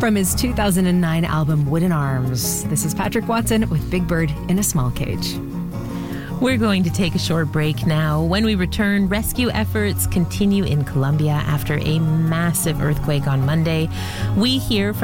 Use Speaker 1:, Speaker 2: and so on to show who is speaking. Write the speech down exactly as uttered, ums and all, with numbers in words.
Speaker 1: from his two thousand nine album Wooden Arms. This is Patrick Watson with Big Bird in a Small Cage.
Speaker 2: We're going to take a short break now. When we return, rescue efforts continue in Colombia after a massive earthquake on Monday. We hear from